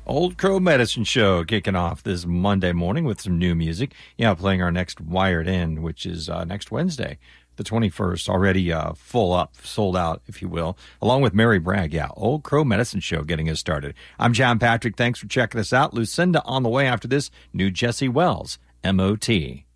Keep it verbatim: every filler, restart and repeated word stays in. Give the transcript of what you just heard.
Old Crow Medicine Show kicking off this Monday morning with some new music. Yeah, playing our next Wired In, which is uh, next Wednesday, the twenty-first, already uh, full up, sold out, if you will, along with Mary Bragg. Yeah, Old Crow Medicine Show getting us started. I'm John Patrick. Thanks for checking us out. Lucinda on the way after this, new Jesse Wells, M O T.